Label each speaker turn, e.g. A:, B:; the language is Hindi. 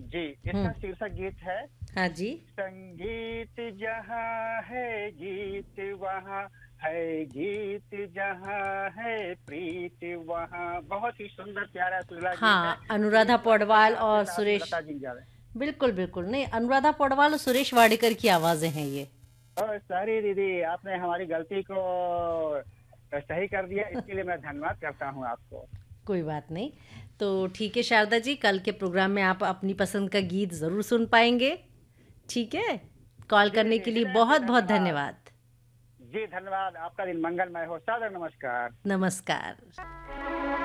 A: जी, इसका
B: हम्म।
A: शीर्षक गीत है
B: हाँ जी।
A: संगीत जहाँ है गीत वहाँ है, गीत जहाँ है प्रीत वहाँ। बहुत ही सुंदर प्यारा सुरीला गीत है।
B: हाँ,
A: चलिए
B: अनुराधा
A: स्वागत करते
B: पौडवाल
A: हैं आपके
B: और
A: साथ में
B: सुरेश।
A: लता जी जा रहे हैं।
B: बिल्कुल बिल्कुल, नहीं, अनुराधा पौडवाल और सुरेश वाडेकर की आवाजें हैं ये।
A: और सारी दीदी, आपने हमारी गलती को सही कर दिया, इसके लिए मैं धन्यवाद करता हूँ आपको।
B: कोई बात नहीं। तो ठीक है शारदा जी, कल के प्रोग्राम में आप अपनी पसंद का गीत ज़रूर सुन पाएंगे। ठीक है। कॉल
A: जी
B: करने
A: जी,
B: के लिए
A: हृदय से
B: बहुत बहुत
A: धन्यवाद।
B: धन्यवाद।
A: जी धन्यवाद, आपका दिन मंगलमय हो। सादर नमस्कार।
B: नमस्कार।